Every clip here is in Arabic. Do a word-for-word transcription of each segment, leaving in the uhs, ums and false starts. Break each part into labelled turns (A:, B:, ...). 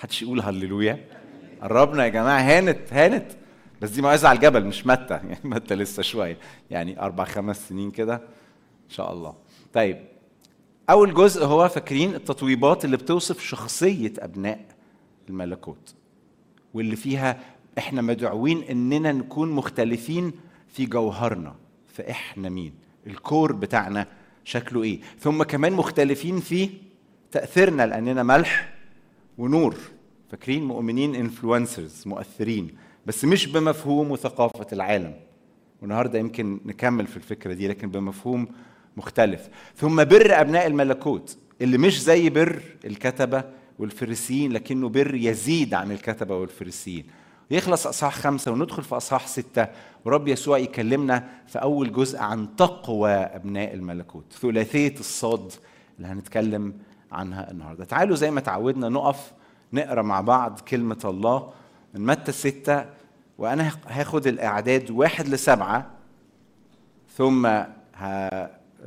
A: محدش يقول هللويا. قربنا يا جماعه، هانت هانت بس دي موعظه على الجبل مش متى، يعني متى لسه شويه، يعني اربع خمس سنين كده ان شاء الله. طيب اول جزء هو فاكرين التطويبات اللي بتوصف شخصيه ابناء الملكوت، واللي فيها احنا مدعوين اننا نكون مختلفين في جوهرنا، فاحنا مين، الكور بتاعنا شكله ايه، ثم كمان مختلفين في تأثيرنا لاننا ملح ونور. فاكرين مؤمنين انفلونسرز، مؤثرين، بس مش بمفهوم وثقافة العالم، والنهارده يمكن نكمل في الفكرة دي لكن بمفهوم مختلف. ثم بر ابناء الملكوت اللي مش زي بر الكتبة والفريسيين، لكنه بر يزيد عن الكتبة والفريسيين. يخلص أصحاح خمسة وندخل في أصحاح ستة، ورب يسوع يكلمنا في أول جزء عن تقوى أبناء الملكوت، ثلاثية الصاد اللي هنتكلم عنها النهاردة. تعالوا زي ما تعودنا نقف نقرأ مع بعض كلمة الله من متى ستة، وأنا هاخد الإعداد واحد لسبعة، ثم ه...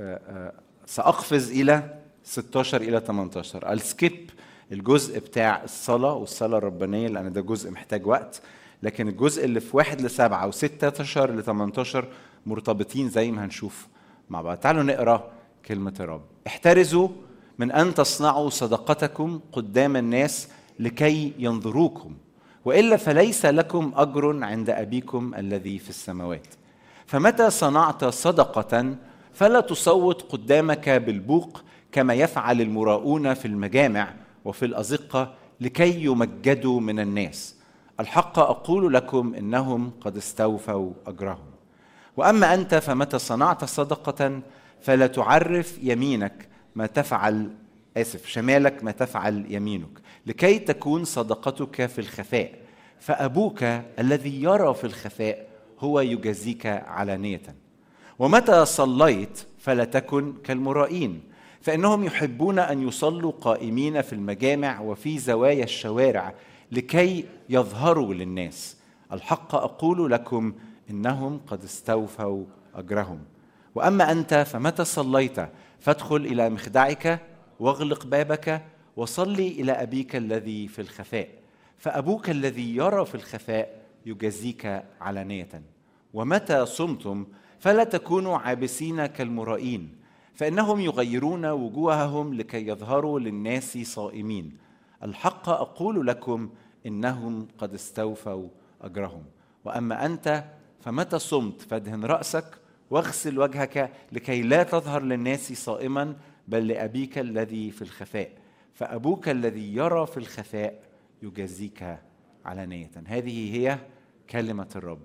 A: سأقفز إلى ستاشر إلى تمنتاشر. السكيب الجزء بتاع الصلاة والصلاة الربانية لأن ده جزء محتاج وقت، لكن الجزء اللي في واحد لسبعة وستاشر لتمنتاشر مرتبطين زي ما هنشوف مع بعض. تعالوا نقرأ كلمة الرب. احترزوا من أن تصنعوا صدقتكم قدام الناس لكي ينظروكم، وإلا فليس لكم أجر عند أبيكم الذي في السماوات. فمتى صنعت صدقة فلا تصوت قدامك بالبوق كما يفعل المراؤون في المجامع وفي الأزقة لكي يمجدوا من الناس. الحق أقول لكم إنهم قد استوفوا أجرهم. وأما أنت فمتى صنعت صدقة فلا تعرف يمينك ما تفعل آسف شمالك ما تفعل يمينك، لكي تكون صدقتك في الخفاء، فأبوك الذي يرى في الخفاء هو يجازيك علانية. ومتى صليت فلا تكن كالمرائين، فإنهم يحبون أن يصلوا قائمين في المجامع وفي زوايا الشوارع لكي يظهروا للناس. الحق أقول لكم إنهم قد استوفوا أجرهم. وأما أنت فمتى صليت فادخل إلى مخدعك واغلق بابك وصلي إلى أبيك الذي في الخفاء، فأبوك الذي يرى في الخفاء يجازيك علانية. ومتى صمتم فلا تكونوا عابسين كالمرائين، فإنهم يغيرون وجوههم لكي يظهروا للناس صائمين. الحق أقول لكم إنهم قد استوفوا أجرهم. وأما أنت فمتى صمت فادهن رأسك واغسل وجهك لكي لا تظهر للناس صائما بل لأبيك الذي في الخفاء، فأبوك الذي يرى في الخفاء يجازيك علانية. هذه هي كلمة الرب.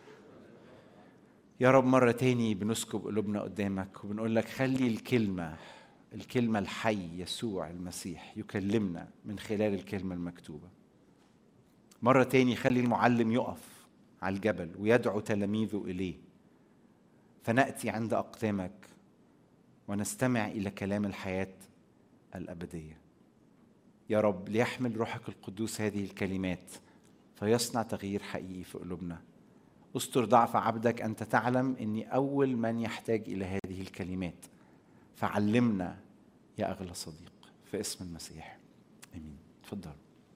A: يا رب مرة تاني بنسكب قلوبنا قدامك وبنقول لك خلي الكلمة الكلمة الحي يسوع المسيح يكلمنا من خلال الكلمة المكتوبة. مرة تاني خلي المعلم يقف على الجبل ويدعو تلاميذه إليه، فنأتي عند أقدامك ونستمع إلى كلام الحياة الأبدية. يا رب ليحمل روحك القدوس هذه الكلمات فيصنع تغيير حقيقي في قلوبنا. استر ضعف عبدك، أنت تعلم أني أول من يحتاج إلى هذه الكلمات، فعلمنا يا أغلى صديق في اسم المسيح آمين. تفضل.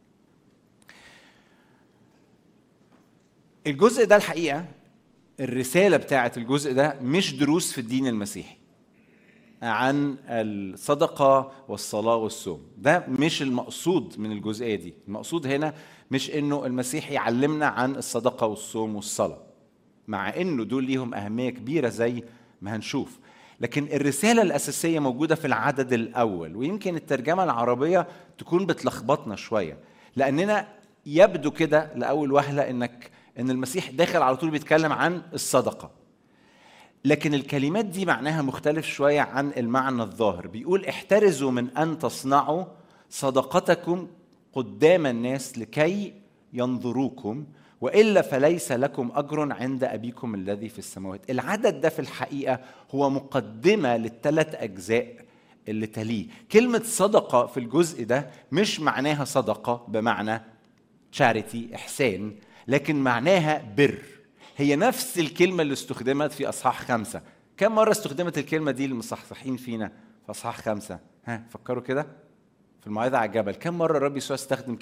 A: الجزء ده الحقيقة الرسالة بتاعت الجزء ده مش دروس في الدين المسيحي عن الصدقة والصلاة والصوم، ده مش المقصود من الجزئية دي. المقصود هنا مش انه المسيح يعلمنا عن الصدقة والصوم والصلاة، مع انه دول ليهم اهمية كبيرة زي ما هنشوف، لكن الرسالة الاساسية موجودة في العدد الاول. ويمكن الترجمة العربية تكون بتلخبطنا شوية، لاننا يبدو كده لاول وهلة انك ان المسيح داخل على طول بيتكلم عن الصدقة، لكن الكلمات دي معناها مختلف شوية عن المعنى الظاهر. بيقول احترزوا من أن تصنعوا صدقتكم قدام الناس لكي ينظروكم، وإلا فليس لكم أجر عند أبيكم الذي في السماوات. العدد ده في الحقيقة هو مقدمة للثلاث أجزاء اللي تليه. كلمة صدقة في الجزء ده مش معناها صدقة بمعنى charity إحسان، لكن معناها بر. هي نفس الكلمة اللي استخدمت في أصحاح خمسة. كم مرة استخدمت الكلمة دي المصحصحين فينا في أصحاح خمسة؟ ها فكروا كده في الموعظة على الجبل، كم مرة الرب يسوع استخدم